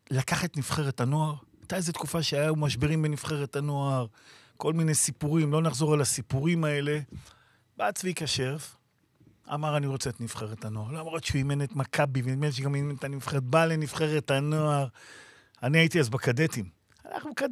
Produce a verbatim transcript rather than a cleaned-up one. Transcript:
לקח את נבחרת הנוער, הייתה איזו תקופה שהיו משברים בנבחרת הנוער, כל מיני סיפורים, לא נחזור על הסיפורים האלה. בא צביקה שרף, אמר אני רוצה את נבחרת הנוער, למרות שהוא אימן את מכבי, ונדמה שגם אימן את הנבחרת, בא לנבחרת הנוער, אני הייתי אז בקדטים. אנחנו